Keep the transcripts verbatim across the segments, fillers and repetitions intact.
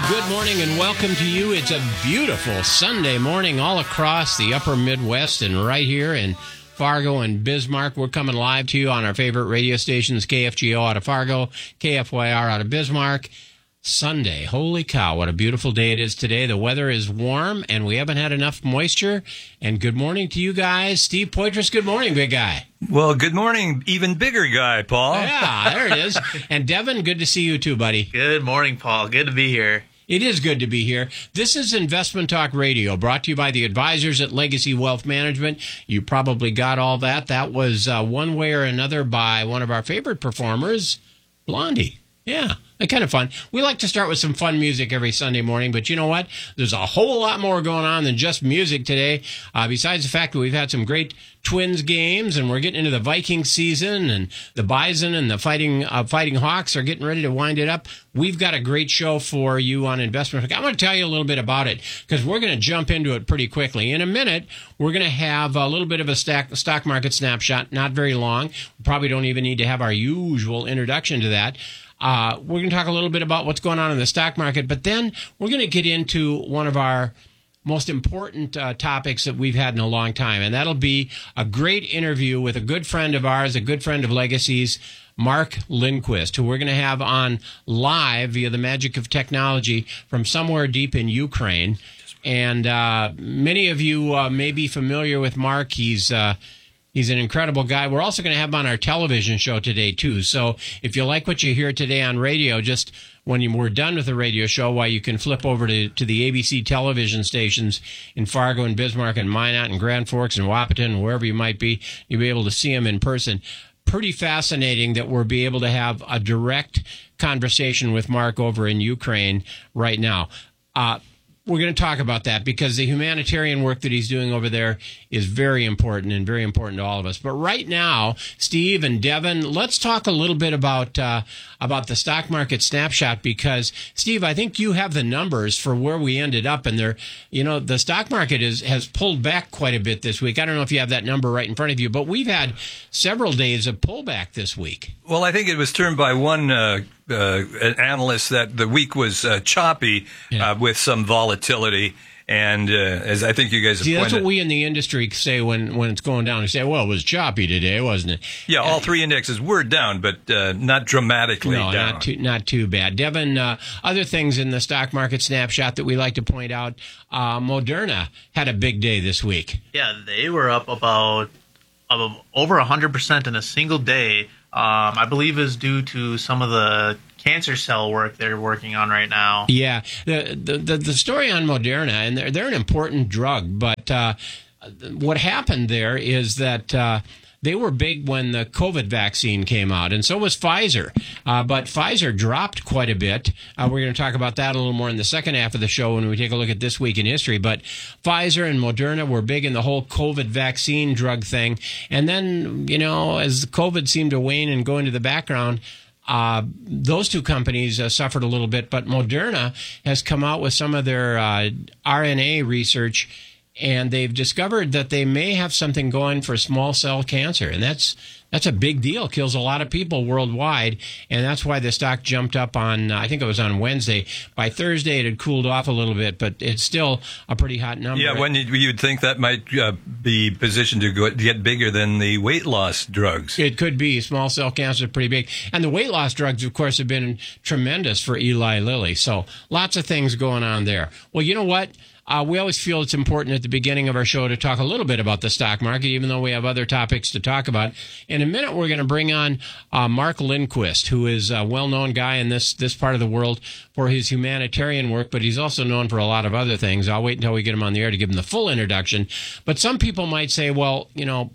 Good morning and welcome to you. It's a beautiful Sunday morning all across the upper Midwest and right here in Fargo and Bismarck. We're coming live to you on our favorite radio stations, K F G O out of Fargo, K F Y R out of Bismarck. Sunday. Holy cow, what a beautiful day it is today. The weather is warm and we haven't had enough moisture. And good morning to you guys. Steve Poitras, good morning, big guy. Well, good morning, even bigger guy, Paul. Yeah, there it is. And Devin, good to see you too, buddy. Good morning, Paul. Good to be here. It is good to be here. This is Investment Talk Radio, brought to you by the advisors at Legacy Wealth Management. You probably got all that. That was uh, one way or another by one of our favorite performers, Blondie. Yeah, they're kind of fun. We like to start with some fun music every Sunday morning, but you know what? There's a whole lot more going on than just music today. Uh, besides the fact that we've had some great Twins games, and we're getting into the Viking season, and the Bison and the Fighting uh, Fighting Hawks are getting ready to wind it up. We've got a great show for you on Investment. I'm going to tell you a little bit about it because we're going to jump into it pretty quickly. In a minute, we're going to have a little bit of a stack, stock market snapshot, not very long. We probably don't even need to have our usual introduction to that. Uh, we're going to talk a little bit about what's going on in the stock market, but then we're going to get into one of our most important uh, topics that we've had in a long time, and that'll be a great interview with a good friend of ours, a good friend of Legacy's, Mark Lindquist, who we're going to have on live via the magic of technology from somewhere deep in Ukraine. And uh, many of you uh, may be familiar with Mark. He's uh, He's an incredible guy. We're also going to have him on our television show today, too. So if you like what you hear today on radio, just when you, we're done with the radio show, why you can flip over to, to the A B C television stations in Fargo and Bismarck and Minot and Grand Forks and Wahpeton and wherever you might be, you'll be able to see him in person. Pretty fascinating that we'll be able to have a direct conversation with Mark over in Ukraine right now. Uh, We're going to talk about that because the humanitarian work that he's doing over there is very important and very important to all of us. But right now, Steve and Devin, let's talk a little bit about uh, about the stock market snapshot because, Steve, I think you have the numbers for where we ended up. And they're, you know, the stock market is, has pulled back quite a bit this week. I don't know if you have that number right in front of you, but we've had several days of pullback this week. Well, I think it was termed by one uh, uh, an analyst that the week was uh, choppy Yeah. uh, with some volatility. And uh, as I think you guys have See, that's pointed, what we in the industry say when, when it's going down. We say, well, it was choppy today, wasn't it? yeah, all three indexes were down, but uh, not dramatically No, down. not too, not too bad. Devin, uh, other things in the stock market snapshot that we like to point out, uh, Moderna had a big day this week. Yeah, they were up about, about over one hundred percent in a single day. Um, I believe is due to some of the cancer cell work they're working on right now. Yeah, the the the, the story on Moderna, and they're they're an important drug, but uh, what happened there is that uh, they were big when the COVID vaccine came out, and so was Pfizer. Uh, but Pfizer dropped quite a bit. Uh, we're going to talk about that a little more in the second half of the show when we take a look at this week in history. But Pfizer and Moderna were big in the whole COVID vaccine drug thing. And then, you know, as COVID seemed to wane and go into the background, Uh, those two companies uh, suffered a little bit, but Moderna has come out with some of their uh, R N A research, and they've discovered that they may have something going for small cell cancer, and that's that's a big deal. Kills a lot of people worldwide, and that's why the stock jumped up on, uh, I think it was on Wednesday. By Thursday, it had cooled off a little bit, but it's still a pretty hot number. Yeah, when you, you'd think that might uh, be positioned to go, get bigger than the weight loss drugs. It could be. Small cell cancer is pretty big. And the weight loss drugs, of course, have been tremendous for Eli Lilly. So lots of things going on there. Well, you know what? Uh, we always feel it's important at the beginning of our show to talk a little bit about the stock market, even though we have other topics to talk about. In a minute, we're going to bring on uh, Mark Lindquist, who is a well-known guy in this, this part of the world for his humanitarian work, but he's also known for a lot of other things. I'll wait until we get him on the air to give him the full introduction. But some people might say, well, you know,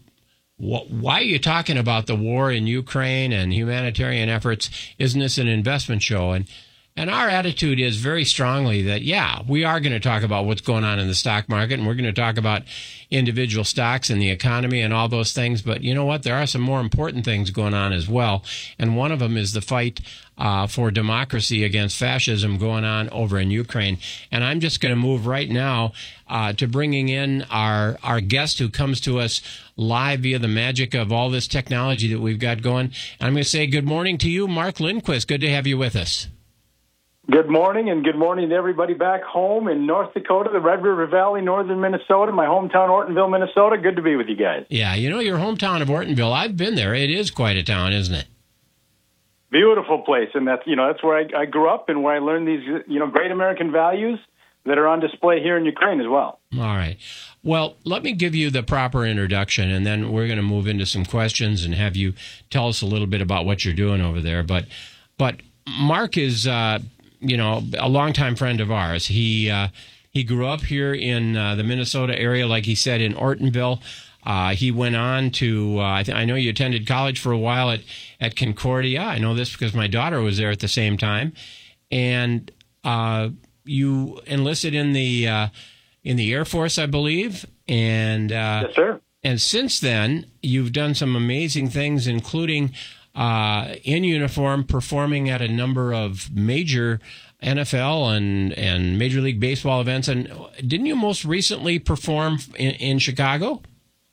why are you talking about the war in Ukraine and humanitarian efforts? Isn't this an investment show? And And our attitude is very strongly that, yeah, we are going to talk about what's going on in the stock market, and we're going to talk about individual stocks and the economy and all those things. But you know what? There are some more important things going on as well. And one of them is the fight uh, for democracy against fascism going on over in Ukraine. And I'm just going to move right now uh, to bringing in our, our guest who comes to us live via the magic of all this technology that we've got going. And I'm going to say good morning to you, Mark Lindquist. Good to have you with us. Good morning, and good morning to everybody back home in North Dakota, the Red River Valley, northern Minnesota, my hometown, Ortonville, Minnesota. Good to be with you guys. Yeah, you know, your hometown of Ortonville, I've been there. It is quite a town, isn't it? Beautiful place, and that's, you know, that's where I, I grew up and where I learned these, you know, great American values that are on display here in Ukraine as well. All right. Well, let me give you the proper introduction, and then we're going to move into some questions and have you tell us a little bit about what you're doing over there. But, but Mark is... Uh, you know, a longtime friend of ours. He uh, he grew up here in uh, the Minnesota area, like he said, in Ortonville. Uh, he went on to, uh, I, th- I know you attended college for a while at, at Concordia. I know this because my daughter was there at the same time. And uh, you enlisted in the uh, in the Air Force, I believe. And uh, yes, sir. And since then, you've done some amazing things, including... Uh, in uniform, performing at a number of major N F L and, and Major League Baseball events. And didn't you most recently perform in, in Chicago?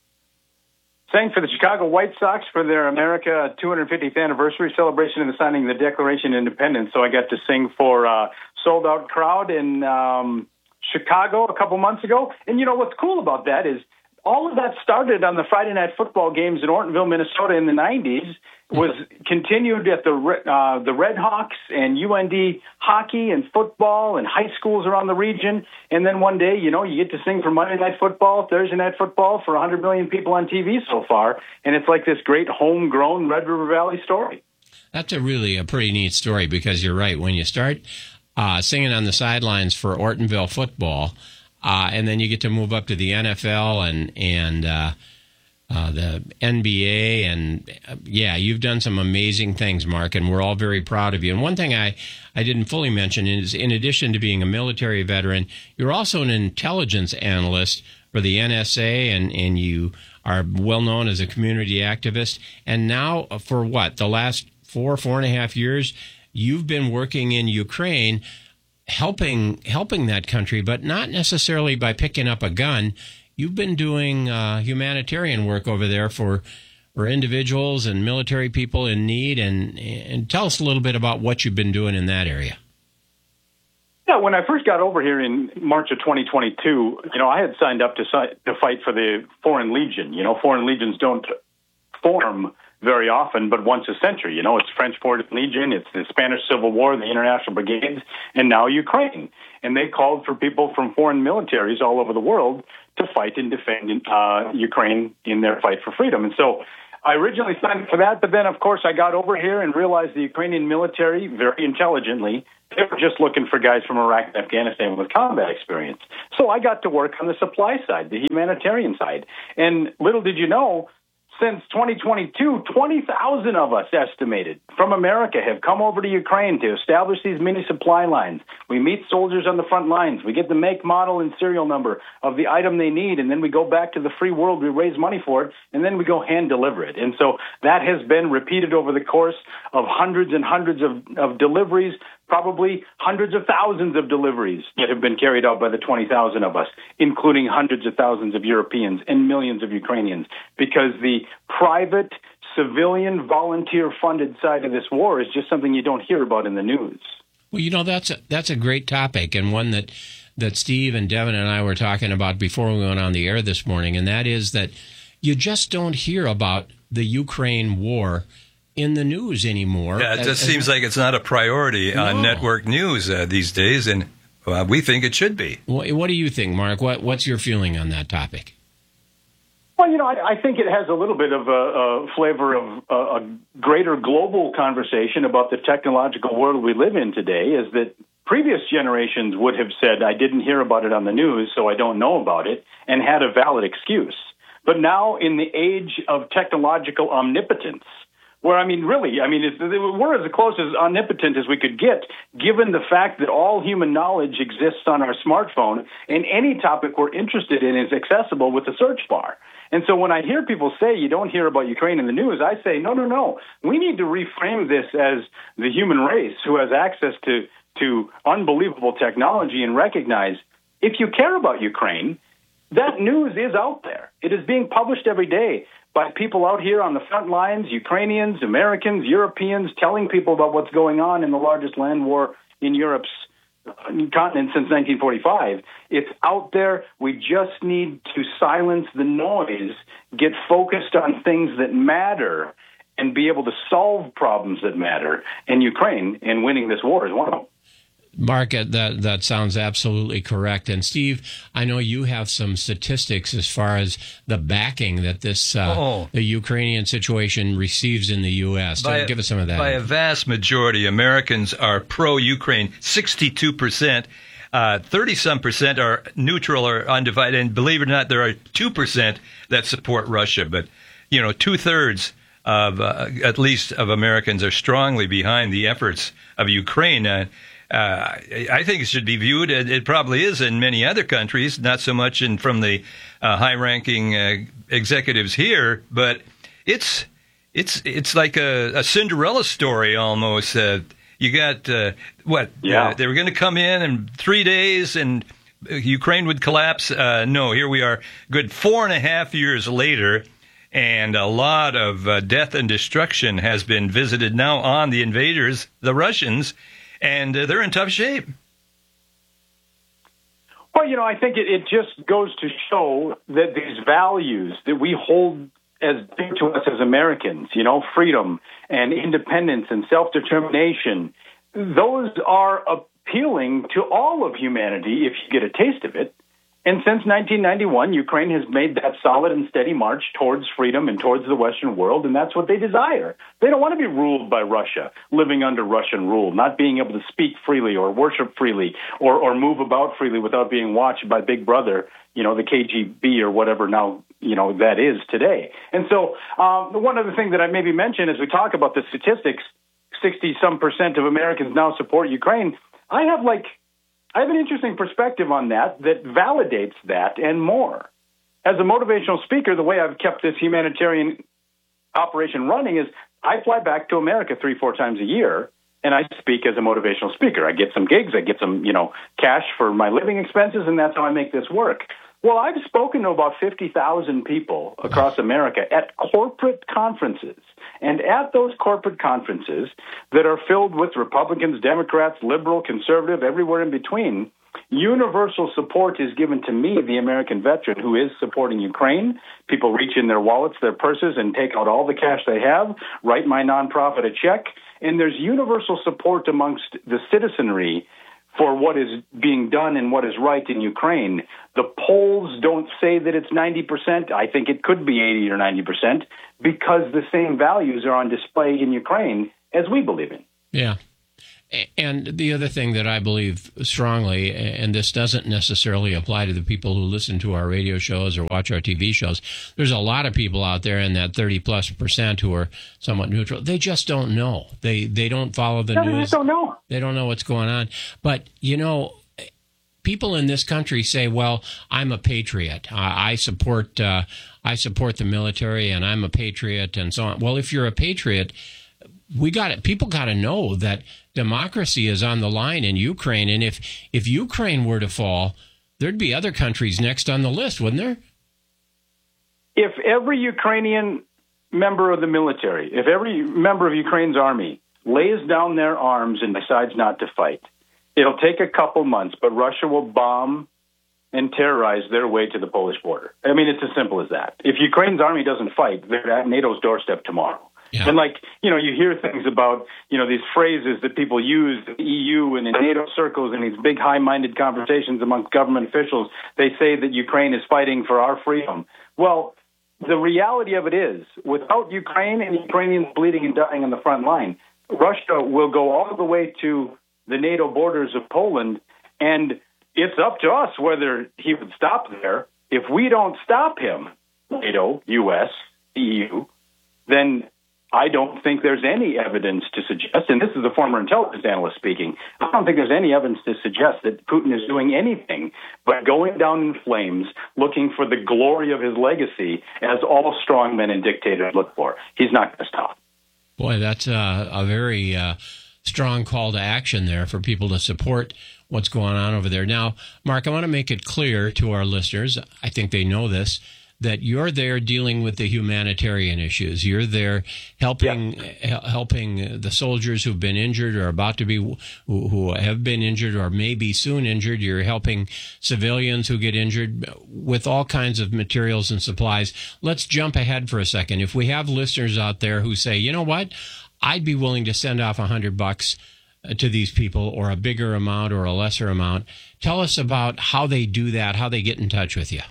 Sang for the Chicago White Sox for their America two hundred fiftieth anniversary celebration and the signing of the Declaration of Independence. So I got to sing for a sold-out crowd in um, Chicago a couple months ago. And you know what's cool about that is all of that started on the Friday night football games in Ortonville, Minnesota in the nineties, was continued at the uh, the Red Hawks and U N D hockey and football and high schools around the region. And then one day, you know, you get to sing for Monday Night Football, Thursday Night Football for one hundred million people on T V so far. And it's like this great homegrown Red River Valley story. That's a really a pretty neat story because you're right. When you start uh, singing on the sidelines for Ortonville football, uh, and then you get to move up to the N F L and, and uh, Uh, the N B A, and uh, yeah, you've done some amazing things, Mark, and we're all very proud of you. And one thing I, I didn't fully mention is, in addition to being a military veteran, you're also an intelligence analyst for the N S A, and, and you are well known as a community activist. And now, for what, the last four, four and a half years, you've been working in Ukraine, helping helping that country, but not necessarily by picking up a gun. You've been doing uh, humanitarian work over there for for individuals and military people in need, and and tell us a little bit about what you've been doing in that area. Yeah, when I first got over here in March of twenty twenty-two, you know, I had signed up to to fight for the Foreign Legion. You know, Foreign Legions don't form very often, but once a century. You know, it's French Foreign Legion, it's the Spanish Civil War, the International Brigades, and now Ukraine. And they called for people from foreign militaries all over the world to fight and defend uh, Ukraine in their fight for freedom. And so I originally signed up for that, but then, of course, I got over here and realized the Ukrainian military, very intelligently, they were just looking for guys from Iraq and Afghanistan with combat experience. So I got to work on the supply side, the humanitarian side. And little did you know, since twenty twenty-two, twenty thousand of us estimated from America have come over to Ukraine to establish these mini supply lines. We meet soldiers on the front lines. We get the make, model, and serial number of the item they need, and then we go back to the free world. We raise money for it, and then we go hand deliver it. And so that has been repeated over the course of hundreds and hundreds of, of deliveries, probably hundreds of thousands of deliveries that have been carried out by the twenty thousand of us, including hundreds of thousands of Europeans and millions of Ukrainians, because the private, civilian, volunteer-funded side of this war is just something you don't hear about in the news. Well, you know, that's a, that's a great topic, and one that, that Steve and Devin and I were talking about before we went on the air this morning, and that is that you just don't hear about the Ukraine war in the news anymore. Yeah, it just as, seems as, like it's not a priority no. on network news uh, these days, and uh, we think it should be. What, what do you think, Mark? What, what's your feeling on that topic? Well, you know, I, I think it has a little bit of a, a flavor of a, a greater global conversation about the technological world we live in today, is that previous generations would have said, I didn't hear about it on the news, so I don't know about it, and had a valid excuse. But now, in the age of technological omnipotence, where, I mean, really, I mean, it's, we're as close as omnipotent as we could get, given the fact that all human knowledge exists on our smartphone, and any topic we're interested in is accessible with the search bar. And so when I hear people say you don't hear about Ukraine in the news, I say, no, no, no. We need to reframe this as the human race who has access to, to unbelievable technology, and recognize if you care about Ukraine, that news is out there. It is being published every day by people out here on the front lines, Ukrainians, Americans, Europeans, telling people about what's going on in the largest land war in Europe's continent since nineteen forty-five. It's out there. We just need to silence the noise, get focused on things that matter, and be able to solve problems that matter. And Ukraine, in winning this war, is one of them. Mark, that that sounds absolutely correct. And Steve, I know you have some statistics as far as the backing that this uh, oh. the Ukrainian situation receives in the U S. So give us some of that. By a vast majority, Americans are pro-Ukraine, sixty-two percent. Uh, thirty-some percent are neutral or undivided. And believe it or not, there are two percent that support Russia. But, you know, two-thirds of, uh, at least, of Americans are strongly behind the efforts of Ukraine. Uh, Uh, I think it should be viewed, it probably is in many other countries, not so much in from the uh, high-ranking uh, executives here, but it's it's it's like a, a Cinderella story almost. Uh, you got, uh, what, yeah. uh, they were going to come in in three days and Ukraine would collapse? Uh, no, here we are, good four and a half years later, and a lot of uh, death and destruction has been visited now on the invaders, the Russians, and uh, they're in tough shape. Well, you know, I think it, it just goes to show that these values that we hold as dear to us as Americans, you know, freedom and independence and self-determination, those are appealing to all of humanity if you get a taste of it. And since nineteen ninety-one, Ukraine has made that solid and steady march towards freedom and towards the Western world, and that's what they desire. They don't want to be ruled by Russia, living under Russian rule, not being able to speak freely or worship freely or, or move about freely without being watched by Big Brother, you know, the K G B or whatever now, you know, that is today. And so um, one other thing that I maybe mention as we talk about the statistics, sixty-some percent of Americans now support Ukraine. I have like... I have an interesting perspective on that that validates that and more. As a motivational speaker, the way I've kept this humanitarian operation running is I fly back to America three, four times a year, and I speak as a motivational speaker. I get some gigs, I get some, you know, cash for my living expenses, and that's how I make this work. Well, I've spoken to about fifty thousand people across America at corporate conferences. And at those corporate conferences that are filled with Republicans, Democrats, liberal, conservative, everywhere in between, universal support is given to me, the American veteran who is supporting Ukraine. People reach in their wallets, their purses, and take out all the cash they have, write my nonprofit a check, and there's universal support amongst the citizenry for what is being done and what is right in Ukraine. The polls don't say that it's ninety percent. I think it could be eighty or ninety percent because the same values are on display in Ukraine as we believe in. Yeah. And the other thing that I believe strongly, and this doesn't necessarily apply to the people who listen to our radio shows or watch our T V shows, there's a lot of people out there in that thirty plus percent who are somewhat neutral. They just don't know. They they don't follow the no, news. They just don't know. They don't know what's going on. But, you know, people in this country say, well, I'm a patriot. I, I support uh, I support the military and I'm a patriot and so on. Well, if you're a patriot, we got it. People got to know that democracy is on the line in Ukraine, and if if Ukraine were to fall, there'd be other countries next on the list, wouldn't there? If every Ukrainian member of the military, if every member of Ukraine's army lays down their arms and decides not to fight, it'll take a couple months, but Russia will bomb and terrorize their way to the Polish border. I mean, it's as simple as that. If Ukraine's army doesn't fight, they're at NATO's doorstep tomorrow. Yeah. And like, you know, you hear things about, you know, these phrases that people use in the E U and in NATO circles and these big high-minded conversations amongst government officials. They say that Ukraine is fighting for our freedom. Well, the reality of it is, without Ukraine and Ukrainians bleeding and dying on the front line, Russia will go all the way to the NATO borders of Poland, and it's up to us whether he would stop there. If we don't stop him, NATO, U S, E U, then I don't think there's any evidence to suggest, and this is a former intelligence analyst speaking, I don't think there's any evidence to suggest that Putin is doing anything but going down in flames, looking for the glory of his legacy, as all strongmen and dictators look for. He's not going to stop. Boy, that's a, a very uh, strong call to action there for people to support what's going on over there. Now, Mark, I want to make it clear to our listeners, I think they know this, that you're there dealing with the humanitarian issues. You're there helping Yeah. he- helping the soldiers who've been injured or about to be, who, who have been injured or maybe soon injured. You're helping civilians who get injured with all kinds of materials and supplies. Let's jump ahead for a second. If we have listeners out there who say, you know what, I'd be willing to send off a hundred bucks to these people, or a bigger amount or a lesser amount. Tell us about how they do that, how they get in touch with you.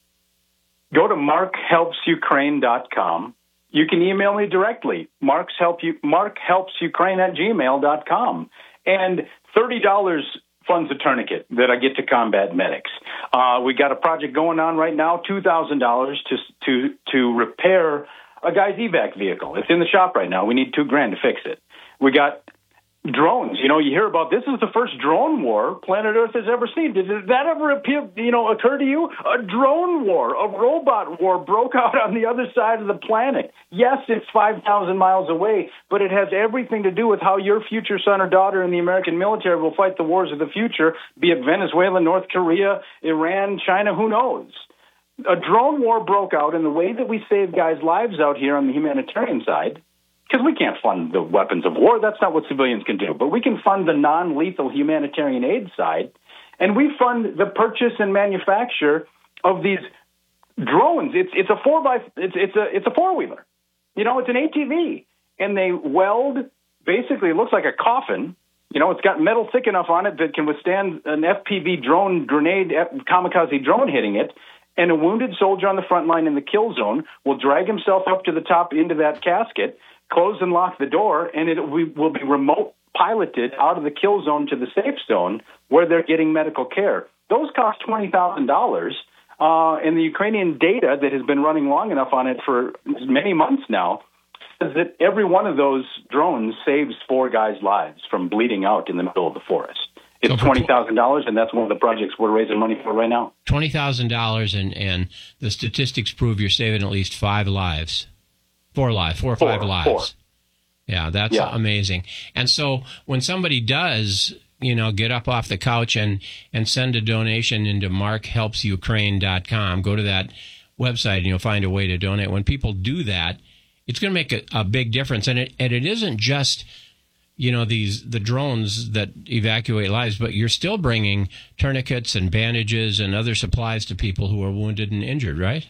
Go to mark helps ukraine dot com. You can email me directly, mark's help you, mark helps ukraine at gmail dot com. And thirty dollars funds a tourniquet that I get to combat medics. Uh, we got a project going on right now, two thousand dollars to, to, to repair a guy's evac vehicle. It's in the shop right now. We need two grand to fix it. We got drones. You know, you hear about this is the first drone war planet Earth has ever seen. Did that ever appear, you know, occur to you? A drone war, a robot war broke out on the other side of the planet. Yes, it's five thousand miles away, but it has everything to do with how your future son or daughter in the American military will fight the wars of the future, be it Venezuela, North Korea, Iran, China, who knows? A drone war broke out, and the way that we save guys' lives out here on the humanitarian side, because we can't fund the weapons of war. That's not what civilians can do. But we can fund the non-lethal humanitarian aid side, and we fund the purchase and manufacture of these drones. It's it's a four by it's it's a it's a four wheeler. You know, it's an A T V, and they weld. Basically, it looks like a coffin. You know, it's got metal thick enough on it that can withstand an F P V drone grenade, kamikaze drone hitting it. And a wounded soldier on the front line in the kill zone will drag himself up to the top into that casket, close and lock the door, and it will be remote piloted out of the kill zone to the safe zone where they're getting medical care. Those cost twenty thousand dollars, uh, and the Ukrainian data that has been running long enough on it for many months now says that every one of those drones saves four guys' lives from bleeding out in the middle of the forest. It's twenty thousand dollars, and that's one of the projects we're raising money for right now. twenty thousand dollars, and, and the statistics prove you're saving at least five lives. Four lives, four or four, five lives. Four. Yeah, that's yeah. amazing. And so when somebody does, you know, get up off the couch and, and send a donation into mark helps ukraine dot com, go to that website and you'll find a way to donate. When people do that, it's going to make a, a big difference. And it, and it isn't just, you know, these the drones that evacuate lives, but you're still bringing tourniquets and bandages and other supplies to people who are wounded and injured, right?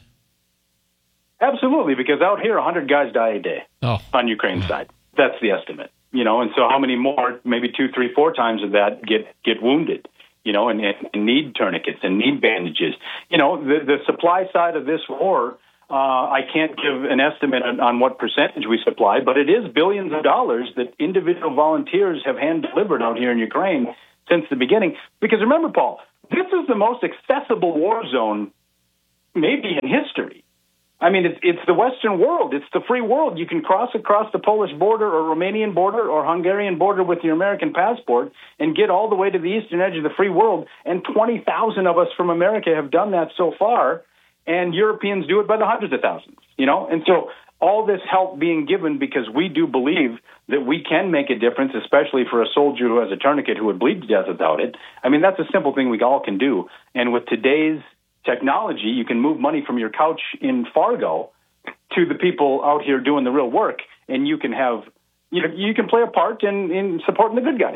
Absolutely, because out here, one hundred guys die a day oh. on Ukraine's side. That's the estimate. You know, and so how many more, maybe two, three, four times of that get, get wounded, you know, and, and need tourniquets and need bandages. You know, the, the supply side of this war, uh, I can't give an estimate on, on what percentage we supply, but it is billions of dollars that individual volunteers have hand-delivered out here in Ukraine since the beginning. Because remember, Paul, this is the most accessible war zone maybe in history. I mean, it's, it's the Western world. It's the free world. You can cross across the Polish border or Romanian border or Hungarian border with your American passport and get all the way to the eastern edge of the free world. And twenty thousand of us from America have done that so far, and Europeans do it by the hundreds of thousands, you know? And so all this help being given because we do believe that we can make a difference, especially for a soldier who has a tourniquet who would bleed to death without it. I mean, that's a simple thing we all can do. And with today's technology, you can move money from your couch in Fargo to the people out here doing the real work, and you can have, you know, you can play a part in, in supporting the good guys.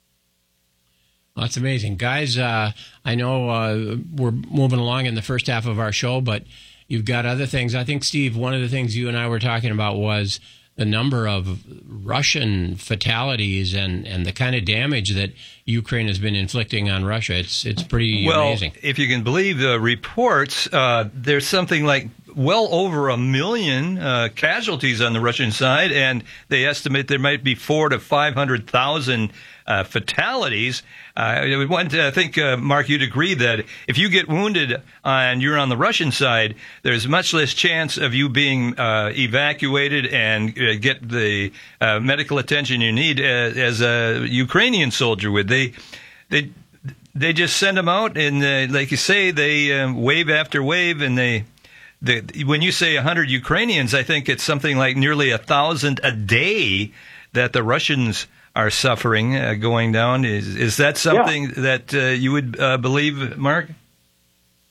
Well, that's amazing. Guys, uh, I know uh, we're moving along in the first half of our show, but you've got other things. I think, Steve, one of the things you and I were talking about was the number of Russian fatalities and, and the kind of damage that Ukraine has been inflicting on Russia. It's it's pretty well, amazing. If you can believe the reports, uh, there's something like well over a million uh, casualties on the Russian side, and they estimate there might be four to five hundred thousand uh, fatalities. Uh, I want to, I think, uh, Mark, you'd agree that if you get wounded and you're on the Russian side, there's much less chance of you being uh, evacuated and uh, get the uh, medical attention you need as, as a Ukrainian soldier would. They, they, they just send them out, and uh, like you say, they uh, wave after wave, and they. The, when you say one hundred Ukrainians, I think it's something like nearly one thousand a day that the Russians are suffering uh, going down. Is is that something yeah. that uh, you would uh, believe, Mark?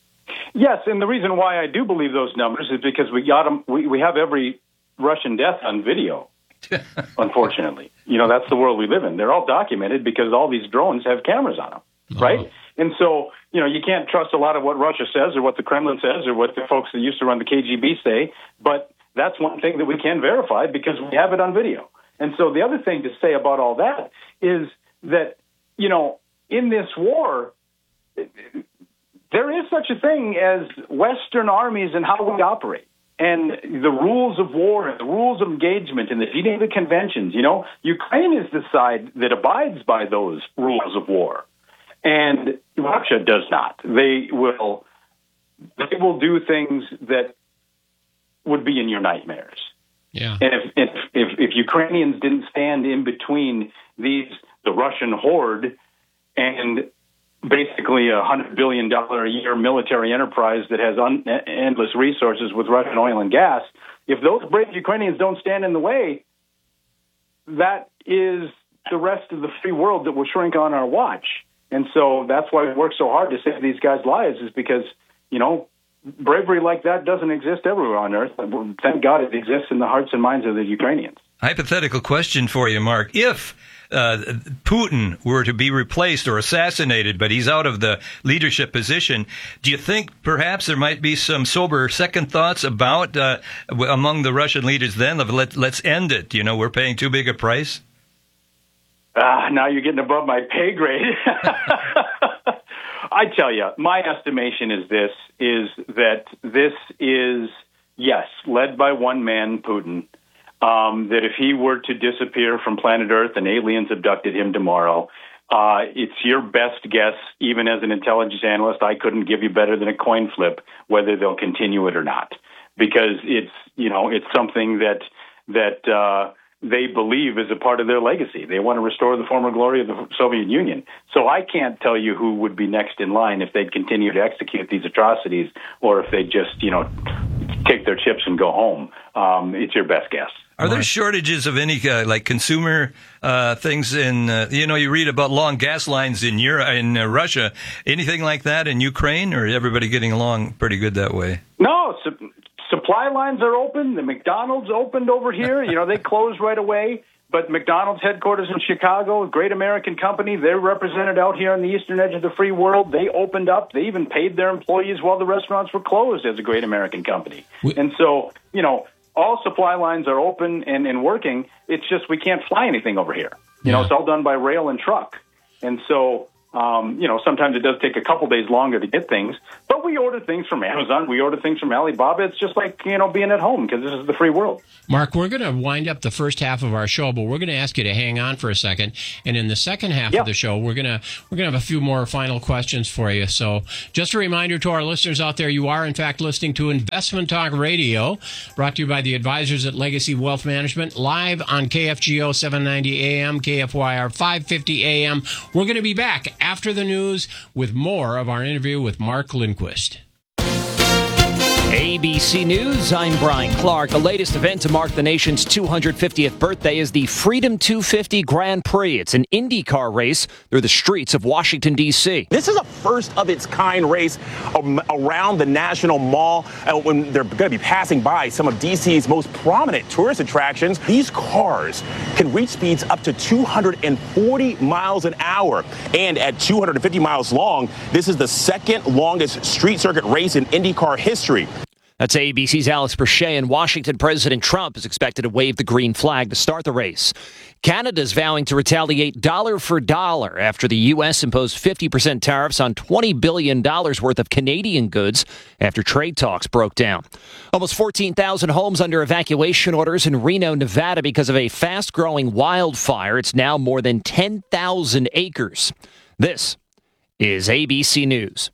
Yes, and the reason why I do believe those numbers is because we got them. We, we have every Russian death on video. Unfortunately, you know, that's the world we live in. They're all documented because all these drones have cameras on them, oh. right? And so, you know, you can't trust a lot of what Russia says or what the Kremlin says or what the folks that used to run the K G B say. But that's one thing that we can verify because we have it on video. And so the other thing to say about all that is that, you know, in this war, there is such a thing as Western armies and how we operate. And the rules of war and the rules of engagement and the Geneva Conventions, you know, Ukraine is the side that abides by those rules of war. And Russia does not. They will, they will do things that would be in your nightmares. Yeah. And if, if, if, if Ukrainians didn't stand in between these, the Russian horde and basically a hundred billion dollar a year military enterprise that has un- endless resources with Russian oil and gas. If those brave Ukrainians don't stand in the way, that is the rest of the free world that will shrink on our watch. And so that's why we work so hard to save these guys' lives, is because, you know, bravery like that doesn't exist everywhere on earth. Thank God it exists in the hearts and minds of the Ukrainians. Hypothetical question for you, Mark. If uh, Putin were to be replaced or assassinated, but he's out of the leadership position, do you think perhaps there might be some sober second thoughts about uh, among the Russian leaders then of let, let's end it? You know, we're paying too big a price? Ah, uh, now you're getting above my pay grade. I tell you, my estimation is this, is that this is, yes, led by one man, Putin. Um, that if he were to disappear from planet Earth and aliens abducted him tomorrow, uh, it's your best guess, even as an intelligence analyst, I couldn't give you better than a coin flip whether they'll continue it or not. Because it's, you know, it's something that, that, uh, they believe is a part of their legacy. They want to restore the former glory of the Soviet Union. So I can't tell you who would be next in line if they'd continue to execute these atrocities or if they just, you know, take their chips and go home. Um, it's your best guess. Are there shortages of any uh, like consumer uh, things in, uh, you know, you read about long gas lines in Europe, in uh, Russia, anything like that in Ukraine, or is everybody getting along pretty good that way? No, su- supply lines are open. The McDonald's opened over here. You know, they closed right away. But McDonald's headquarters in Chicago, a great American company, they're represented out here on the eastern edge of the free world. They opened up. They even paid their employees while the restaurants were closed as a great American company. We- and so, you know, all supply lines are open and, and working. It's just we can't fly anything over here. You yeah. know, it's all done by rail and truck. And so, um, you know, sometimes it does take a couple days longer to get things. But we order things from Amazon. We order things from Alibaba. It's just like, you know, being at home because this is the free world. Mark, we're going to wind up the first half of our show, but we're going to ask you to hang on for a second. And in the second half yeah. of the show, we're going to we're going to have a few more final questions for you. So just a reminder to our listeners out there, you are, in fact, listening to Investment Talk Radio, brought to you by the advisors at Legacy Wealth Management, live on K F G O seven ninety A M, K F Y R five fifty A M. We're going to be back after the news with more of our interview with Mark Lindquist. A B C News, I'm Brian Clark. The latest event to mark the nation's two hundred fiftieth birthday is the Freedom two fifty Grand Prix. It's an IndyCar race through the streets of Washington, D C. This is a first-of-its-kind race around the National Mall when they're going to be passing by some of D C's most prominent tourist attractions. These cars can reach speeds up to two hundred forty miles an hour. And at two hundred fifty miles long, this is the second longest street circuit race in IndyCar history. That's A B C's Alex Perchet. And Washington President Trump is expected to wave the green flag to start the race. Canada's vowing to retaliate dollar for dollar after the U S imposed fifty percent tariffs on twenty billion dollars worth of Canadian goods after trade talks broke down. Almost fourteen thousand homes under evacuation orders in Reno, Nevada because of a fast-growing wildfire. It's now more than ten thousand acres. This is A B C News.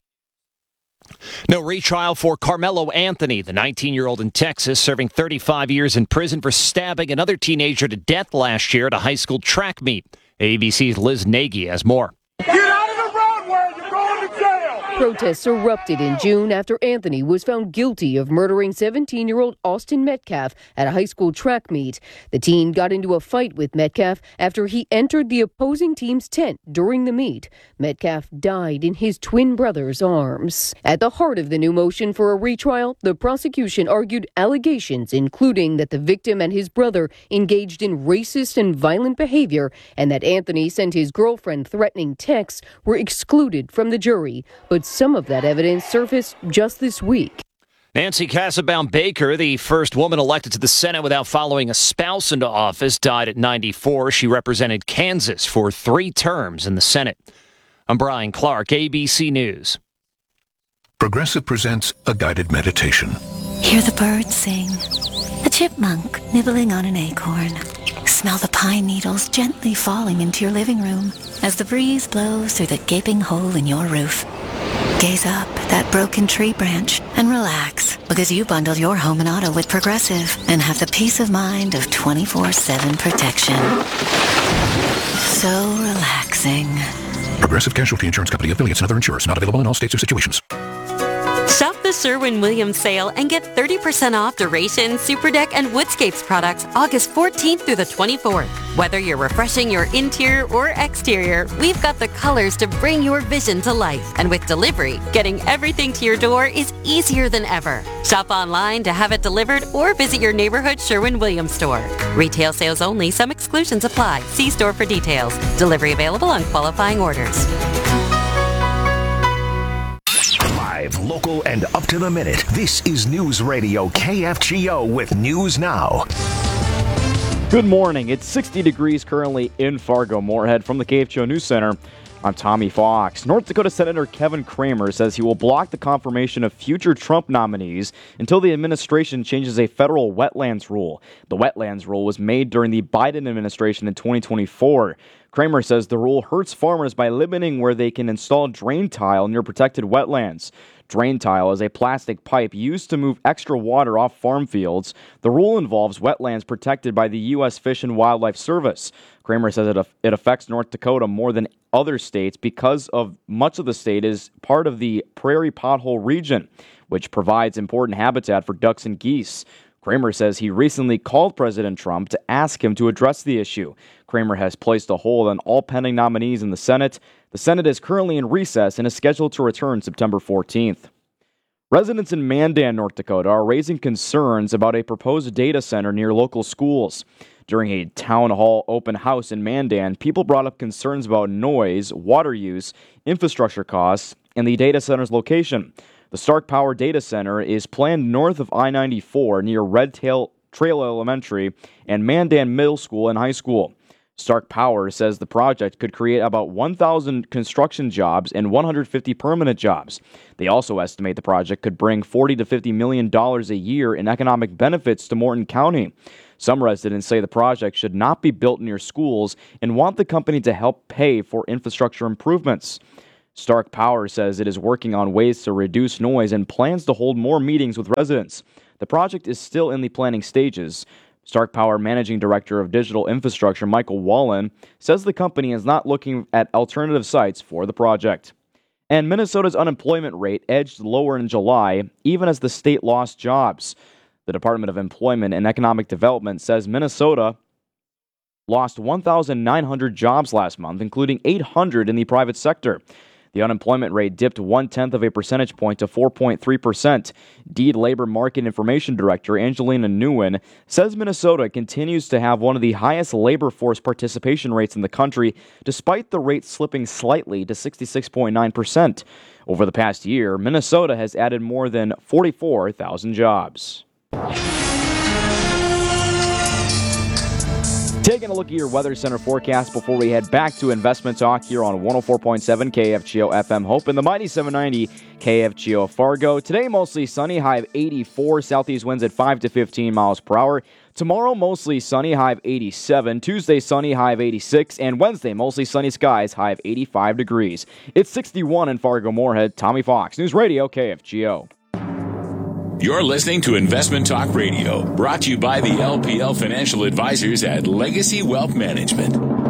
No retrial for Carmelo Anthony, the nineteen-year-old in Texas, serving thirty-five years in prison for stabbing another teenager to death last year at a high school track meet. A B C's Liz Nagy has more. Get out of the roadway! You're going to jail! Protests erupted in June after Anthony was found guilty of murdering seventeen-year-old Austin Metcalf at a high school track meet. The teen got into a fight with Metcalf after he entered the opposing team's tent during the meet. Metcalf died in his twin brother's arms. At the heart of the new motion for a retrial, the prosecution argued allegations including that the victim and his brother engaged in racist and violent behavior and that Anthony sent his girlfriend threatening texts were excluded from the jury. But some of that evidence surfaced just this week. Nancy Kassebaum Baker, the first woman elected to the Senate without following a spouse into office, died at ninety-four. She represented Kansas for three terms in the Senate. I'm Brian Clark, A B C News. Progressive presents a guided meditation. Hear the birds sing. A chipmunk nibbling on an acorn. Smell the pine needles gently falling into your living room as the breeze blows through the gaping hole in your roof. Gaze up at that broken tree branch and relax because you bundled your home and auto with Progressive and have the peace of mind of twenty-four seven protection. So relaxing. Progressive Casualty Insurance Company, affiliates, and other insurers. Not available in all states or situations. Shop the Sherwin-Williams sale and get thirty percent off Duration, Superdeck, and Woodscapes products August fourteenth through the twenty-fourth. Whether you're refreshing your interior or exterior, we've got the colors to bring your vision to life. And with delivery, getting everything to your door is easier than ever. Shop online to have it delivered or visit your neighborhood Sherwin-Williams store. Retail sales only. Some exclusions apply. See store for details. Delivery available on qualifying orders. Live, local, and up to the minute. This is News Radio K F G O with News Now. Good morning. It's sixty degrees currently in Fargo-Moorhead. From the K F G O News Center, I'm Tommy Fox. North Dakota Senator Kevin Cramer says he will block the confirmation of future Trump nominees until the administration changes a federal wetlands rule. The wetlands rule was made during the Biden administration in twenty twenty-four. Cramer says the rule hurts farmers by limiting where they can install drain tile near protected wetlands. Drain tile is a plastic pipe used to move extra water off farm fields. The rule involves wetlands protected by the U S Fish and Wildlife Service. Cramer says it, it affects North Dakota more than other states because of much of the state is part of the prairie pothole region, which provides important habitat for ducks and geese. Cramer says he recently called President Trump to ask him to address the issue. Cramer has placed a hold on all pending nominees in the Senate. The Senate is currently in recess and is scheduled to return September fourteenth. Residents in Mandan, North Dakota, are raising concerns about a proposed data center near local schools. During a town hall open house in Mandan, people brought up concerns about noise, water use, infrastructure costs, and the data center's location. The Stark Power Data Center is planned north of I ninety-four near Red Tail Trail Elementary and Mandan Middle School and High School. Stark Power says the project could create about one thousand construction jobs and one hundred fifty permanent jobs. They also estimate the project could bring forty to fifty million dollars a year in economic benefits to Morton County. Some residents say the project should not be built near schools and want the company to help pay for infrastructure improvements. Stark Power says it is working on ways to reduce noise and plans to hold more meetings with residents. The project is still in the planning stages. Stark Power Managing Director of Digital Infrastructure Michael Wallen says the company is not looking at alternative sites for the project. And Minnesota's unemployment rate edged lower in July, even as the state lost jobs. The Department of Employment and Economic Development says Minnesota lost one thousand nine hundred jobs last month, including eight hundred in the private sector. The unemployment rate dipped one-tenth of a percentage point to four point three percent. Deed Labor Market Information Director Angelina Nguyen says Minnesota continues to have one of the highest labor force participation rates in the country, despite the rate slipping slightly to sixty-six point nine percent. Over the past year, Minnesota has added more than forty-four thousand jobs. Taking a look at your Weather Center forecast before we head back to investment talk here on one oh four point seven K F G O F M Hope and the mighty seven ninety K F G O Fargo. Today, mostly sunny, high of eighty-four, southeast winds at five to fifteen miles per hour. Tomorrow, mostly sunny, high of eighty-seven. Tuesday, sunny, high of eighty-six. And Wednesday, mostly sunny skies, high of eighty-five degrees. It's sixty-one in Fargo-Moorhead. Tommy Fox, News Radio K F G O. You're listening to Investment Talk Radio, brought to you by the L P L Financial Advisors at Legacy Wealth Management.